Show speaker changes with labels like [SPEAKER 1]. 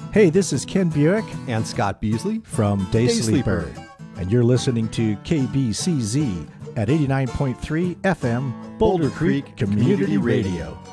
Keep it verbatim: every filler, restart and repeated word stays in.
[SPEAKER 1] Hey, this is Ken Buick
[SPEAKER 2] and Scott Beasley
[SPEAKER 1] from Day,
[SPEAKER 2] Day
[SPEAKER 1] Sleeper.
[SPEAKER 2] Sleeper.
[SPEAKER 1] And you're listening to K B C Z at eighty-nine point three F M, Boulder,
[SPEAKER 2] Boulder
[SPEAKER 1] Creek,
[SPEAKER 2] Creek
[SPEAKER 1] Community,
[SPEAKER 2] Community
[SPEAKER 1] Radio.
[SPEAKER 2] Radio.